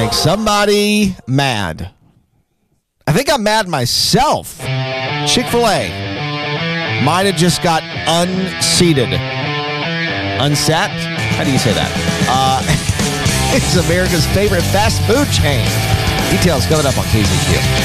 make somebody mad. I think I'm mad myself. Chick-fil-A might have just got unseated. Unsat? How do you say that? It's America's favorite fast food chain. Details coming up on KZQ.